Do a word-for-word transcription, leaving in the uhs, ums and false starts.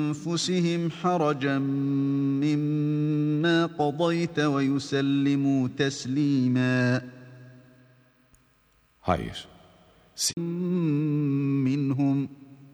أنفسهم حرجا مما قضيت ويسلموا تسليما. Hayır. منهم